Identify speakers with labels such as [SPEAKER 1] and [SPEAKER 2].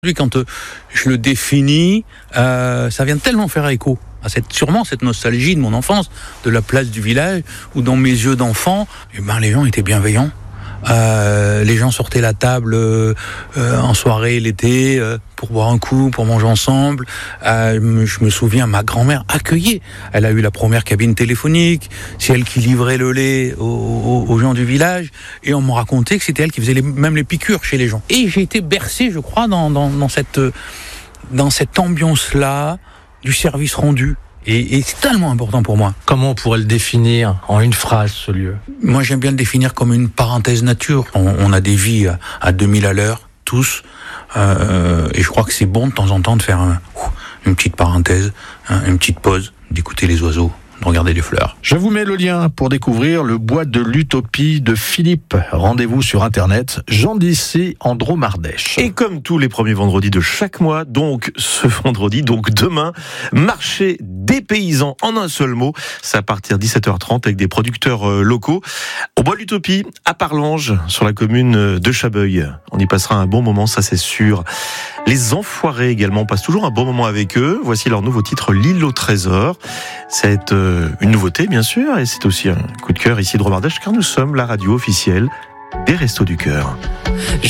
[SPEAKER 1] Lui, quand je le définis, ça vient tellement faire écho à sûrement cette nostalgie de mon enfance, de la place du village, où dans mes yeux d'enfant, les gens étaient bienveillants. Les gens sortaient la table en soirée l'été pour boire un coup, pour manger ensemble. Je me souviens, ma grand-mère accueillait. Elle a eu la première cabine téléphonique. C'est elle qui livrait le lait aux gens du village. Et on me racontait que c'était elle qui faisait même les piqûres chez les gens. Et j'ai été bercé, je crois, dans cette ambiance-là du service rendu. Et c'est tellement important pour moi.
[SPEAKER 2] Comment on pourrait le définir en une phrase, ce lieu ?
[SPEAKER 1] Moi, j'aime bien le définir comme une parenthèse nature. On a des vies à 2000 à l'heure, tous. Et je crois que c'est bon de temps en temps de faire une petite parenthèse, une petite pause, d'écouter les oiseaux, de regarder les fleurs.
[SPEAKER 2] Je vous mets le lien pour découvrir le bois de l'Utopie de Philippe. Rendez-vous sur Internet, Jean d'Issy, Andromardèche.
[SPEAKER 3] Et comme tous les premiers vendredis de chaque mois, donc ce vendredi, donc demain, marché des paysans en un seul mot. C'est à partir de 17h30 avec des producteurs locaux. Au bois de l'Utopie, à Parlange, sur la commune de Chabeuil. On y passera un bon moment, ça c'est sûr. Les Enfoirés également, on passe toujours un bon moment avec eux. Voici leur nouveau titre, L'île au trésor. C'est une nouveauté, bien sûr, et c'est aussi un coup de cœur ici de Romardèche, car nous sommes la radio officielle des Restos du Cœur.